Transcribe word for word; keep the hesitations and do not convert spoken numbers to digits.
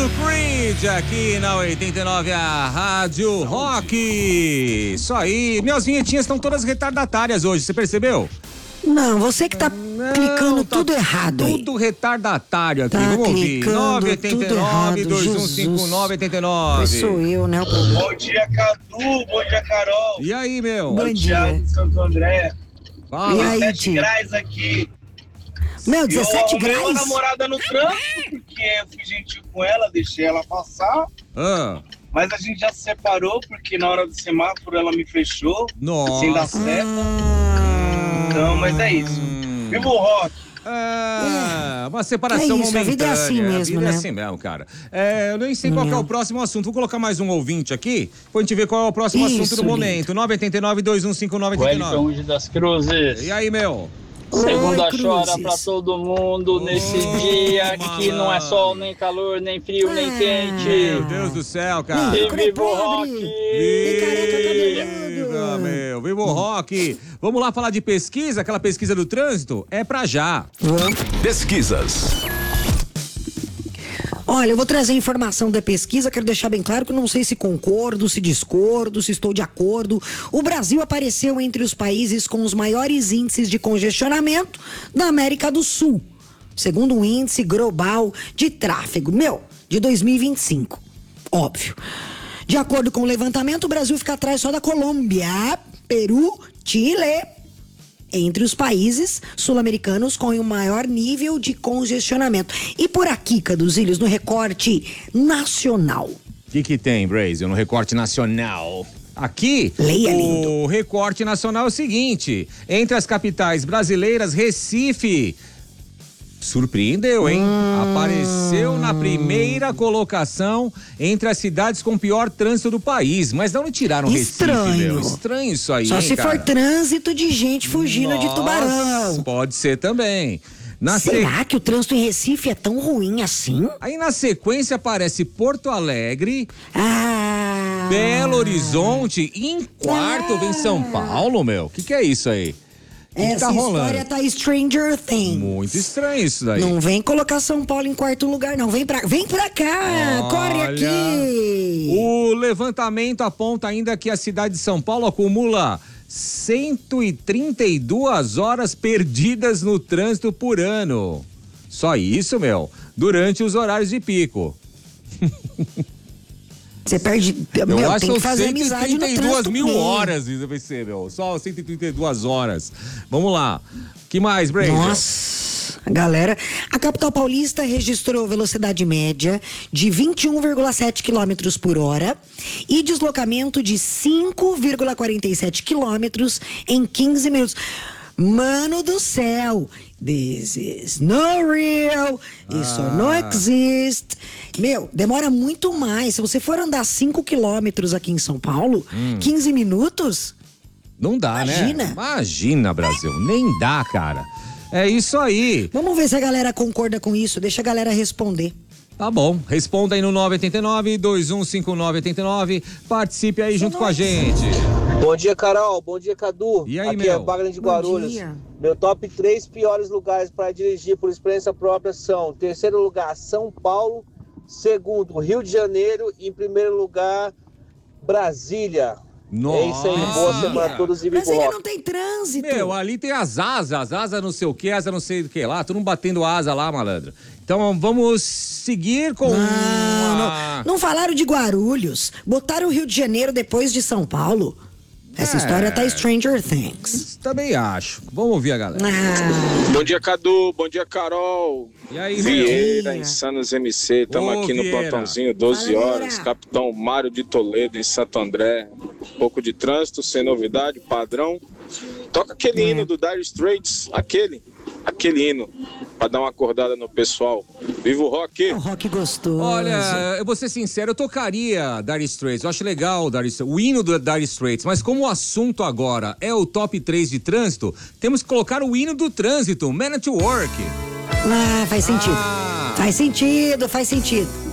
Creed aqui na oitenta e nove, a Rádio Rock. Isso aí, minhas vinhetinhas estão todas retardatárias hoje, você percebeu? Não, você que tá não, clicando tá tudo errado aí. Tudo retardatário aqui, tá vamos ouvir. nove oito nove, dois um cinco nove, oito nove. Sou eu, né? Bom dia, Cadu, bom dia, Carol. E aí, meu? Bom dia. Thiago de Santo André. Fala. E aí, dezessete tio? graus aqui. Meu, dezessete eu graus? Eu minha namorada no trânsito, porque eu fui gentil com ela, deixei ela passar. Ah. Mas a gente já se separou, porque na hora do semáforo ela me fechou. Nossa. Sem dar seta. Ah. Então, mas é isso. Viva o rock. É, uma separação é isso, momentânea. A vida é assim mesmo, a vida né? é assim mesmo, cara. É, eu nem sei qual que é o próximo assunto. Vou colocar mais um ouvinte aqui, pra gente ver qual é o próximo Isso, assunto do momento. nove oito nove, dois um cinco nove, oito nove. Wellington das Cruzes. E aí, meu? Segunda Oi, chora pra todo mundo nesse oh, dia mano. que não é sol, nem calor, nem frio, nem Ah. quente. Meu Deus do céu, cara. E viva o rock! E careca Viva, cabeludo. meu. Viva o rock. Vamos lá falar de pesquisa, aquela pesquisa do trânsito? É pra já. Pesquisas. Olha, eu vou trazer informação da pesquisa, quero deixar bem claro que eu não sei se concordo, se discordo, se estou de acordo. O Brasil apareceu entre os países com os maiores índices de congestionamento da América do Sul, segundo o índice global de tráfego, meu, de dois mil e vinte e cinco. Óbvio. De acordo com o levantamento, o Brasil fica atrás só da Colômbia, Peru, Chile, entre os países sul-americanos com o maior nível de congestionamento. E por aqui, Caduzilhos, no recorte nacional. O que que tem, Brasil, no recorte nacional? Aqui, Leia, o lindo. recorte nacional é o seguinte: entre as capitais brasileiras, Recife surpreendeu, hein? Hum. Apareceu na primeira colocação entre as cidades com pior trânsito do país. Mas não tiraram Estranho. Recife, meu. Estranho isso aí, Só hein, se cara? for trânsito de gente fugindo Nossa, de tubarão. Pode ser também. Na Será se... que o trânsito em Recife é tão ruim assim? Aí na sequência aparece Porto Alegre, Ah. Belo Horizonte e em quarto Ah. vem São Paulo, meu. O que que é isso aí? O que, que Essa tá rolando? história tá Stranger Things. Muito estranho isso daí. Não vem colocar São Paulo em quarto lugar, não. Vem pra, vem pra cá, Olha, corre aqui. O levantamento aponta ainda que a cidade de São Paulo acumula cento e trinta e duas horas perdidas no trânsito por ano. Só isso, meu, durante os horários de pico. Você perde. Eu Meu, acho tem que que fazer são amizade cento e no trinta e duas trânsito mil mesmo. horas, isso vai ser, meu. Só cento e trinta e duas horas. Vamos lá. Que mais, Brady? Nossa, galera. A capital paulista registrou velocidade média de vinte e um vírgula sete quilômetros por hora e deslocamento de cinco vírgula quarenta e sete quilômetros em quinze minutos. Mano do céu, this is no real, isso Ah. não existe. Meu, demora muito mais. Se você for andar cinco quilômetros aqui em São Paulo, Hum. quinze minutos, Não dá, Imagina. né? Imagina, Brasil. Nem dá, cara. É isso aí. vamos ver se a galera concorda com isso. Deixa a galera responder. Tá bom. Responda aí no nove oito nove, dois um cinco nove, oito nove. Participe aí junto com a gente. Bom dia, Carol. Bom dia, Cadu. E aí, Aqui meu? é Wagner de Bom Guarulhos. dia. Meu top três piores lugares para dirigir por experiência própria são: terceiro lugar, São Paulo; segundo, Rio de Janeiro; e em primeiro lugar, Brasília. Nossa. É isso aí, boa semana a todos e viva o Brasília rock. não tem trânsito. Meu, ali tem as asas, as asas não sei o que, asa não sei do que lá, todo mundo batendo asa lá, malandro. Então vamos seguir com... Não, a- não, não falaram de Guarulhos. Botaram o Rio de Janeiro depois de São Paulo. Essa É. história tá Stranger Things. Também acho. Vamos ouvir a galera. Ah, Bom dia, Cadu. Bom dia, Carol. E aí, meu? Vieira, dia. Insanos M C. Estamos Ô, aqui no Vieira. plantãozinho, doze Fala, horas. Vieira. Capitão Mário de Toledo, em Santo André. Um pouco de trânsito, sem novidade, padrão. Toca aquele É. hino do Dire Straits, aquele, aquele hino, pra dar uma acordada no pessoal. Viva o rock! o rock gostoso. Olha, eu vou ser sincero, eu tocaria Dire Straits, eu acho legal o Dire Straits, o hino do Dire Straits, mas como o assunto agora é o top três de trânsito, temos que colocar o hino do trânsito, Man at Work. Ah, faz sentido. Ah. Faz sentido, faz sentido.